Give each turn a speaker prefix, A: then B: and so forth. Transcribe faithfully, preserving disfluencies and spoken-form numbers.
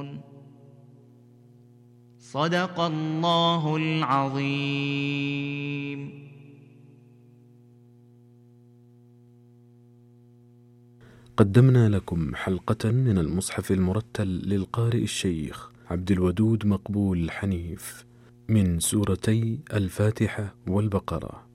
A: يعلمون. صدق الله العظيم.
B: قدمنا لكم حلقة من المصحف المرتل للقارئ الشيخ عبد الودود مقبول حنيف من سورتي الفاتحة والبقرة.